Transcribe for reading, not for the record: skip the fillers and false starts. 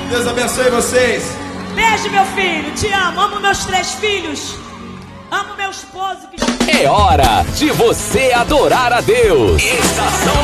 Deus abençoe vocês. Beijo, meu filho. Te amo. Amo meus 3 filhos. Amo meu esposo. É hora de você adorar a Deus. Estação